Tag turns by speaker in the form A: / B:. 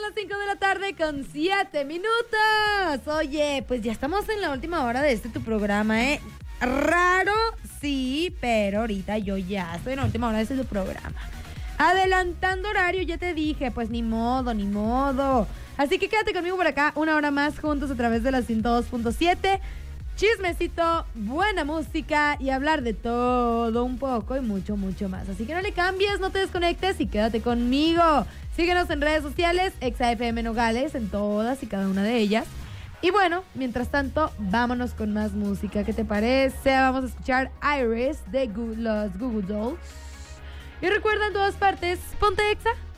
A: las 5 de la tarde con 7 minutos. Oye, pues ya estamos en la última hora de tu programa, ¿eh? Raro, sí, pero ahorita yo ya estoy en la última hora de tu programa. Adelantando horario, ya te dije, pues ni modo, ni modo. Así que quédate conmigo por acá una hora más juntos a través de la 102.7. Chismecito, buena música y hablar de todo un poco y mucho, mucho más. Así que no le cambies, no te desconectes y quédate conmigo. Síguenos en redes sociales, ExaFM Nogales, en todas y cada una de ellas. Y bueno, mientras tanto, vámonos con más música. ¿Qué te parece? Vamos a escuchar Iris de los Goo Goo Dolls. Y recuerda, en todas partes, ponte Exa.